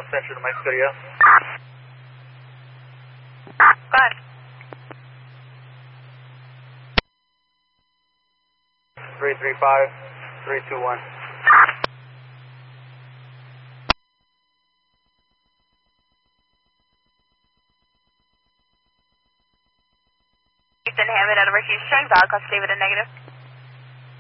Central to Mike Studio. Go ahead. 335, 321. Houston, Hammond, out of Mercury, showing valid, cost David a negative.